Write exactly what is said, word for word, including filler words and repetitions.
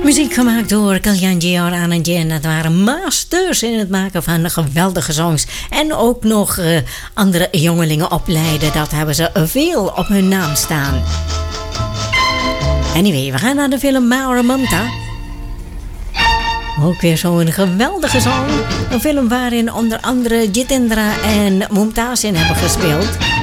Muziek gemaakt door Kalyan J R Anand J. En dat waren masters in het maken van geweldige songs. En ook nog uh, andere jongelingen opleiden. Dat hebben ze veel op hun naam staan. Anyway, we gaan naar de film Mara Mamta. Ook weer zo'n geweldige song. Een film waarin onder andere Jitendra en Mumtaz in hebben gespeeld.